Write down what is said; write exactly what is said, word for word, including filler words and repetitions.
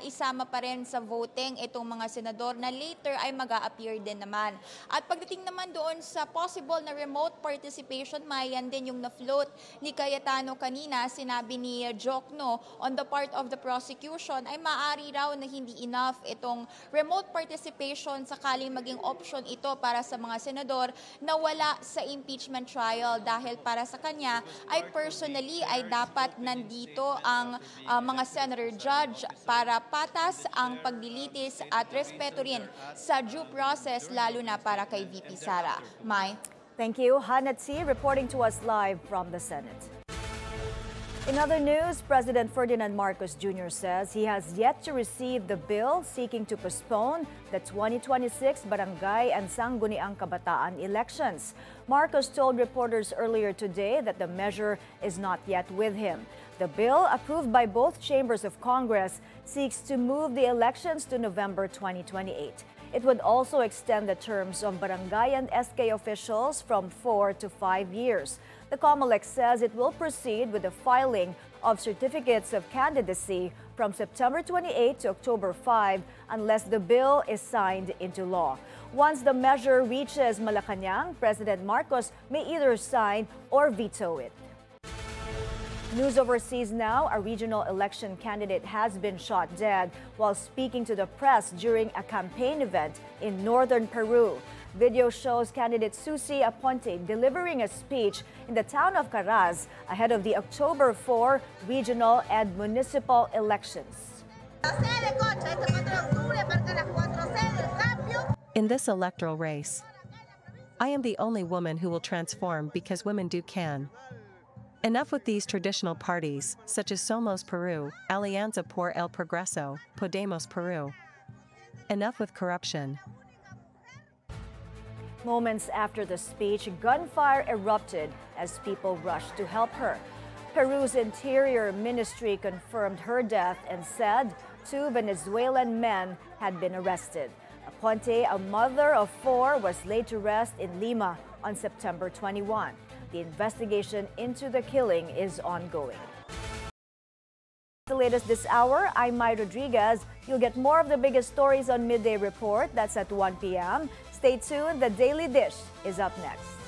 isama pa rin sa voting itong mga senador na later ay mag-a-appear din naman. At pagdating naman doon sa possible na remote participation, mayan din yung na-float ni Cayetano kanina, sinabi ni Jokno on the part of the prosecution ay maaari raw na hindi enough itong remote participation sakaling maging option ito para sa mga senador na wala sa impeachment trial dahil para sa kanya ay personally ay dapat nandito ang uh, mga senator judge para patas ang paglilitis at respeto rin sa due process lalo na para kay V P Sara. Mai. Thank you. Hanatsi reporting to us live from the Senate. In other news, President Ferdinand Marcos Junior says he has yet to receive the bill seeking to postpone the twenty twenty-six Barangay and Sangguniang Kabataan elections. Marcos told reporters earlier today that the measure is not yet with him. The bill, approved by both chambers of Congress, seeks to move the elections to November twenty twenty-eight. It would also extend the terms of barangay and S K officials from four to five years. The COMELEC says it will proceed with the filing of certificates of candidacy from September twenty-eighth to October fifth unless the bill is signed into law. Once the measure reaches Malacanang, President Marcos may either sign or veto it. News overseas now, a regional election candidate has been shot dead while speaking to the press during a campaign event in northern Peru. Video shows candidate Susi Aponte delivering a speech in the town of Caraz ahead of the October fourth regional and municipal elections. In this electoral race, I am the only woman who will transform because women do can. Enough with these traditional parties, such as Somos Peru, Alianza por el Progreso, Podemos Peru. Enough with corruption. Moments after the speech, gunfire erupted as people rushed to help her. Peru's Interior Ministry confirmed her death and said two Venezuelan men had been arrested. Aponte, a mother of four, was laid to rest in Lima on September twenty-first. The investigation into the killing is ongoing. The latest this hour, I'm Mai Rodriguez. You'll get more of the biggest stories on Midday Report. That's at one p m Stay tuned. The Daily Dish is up next.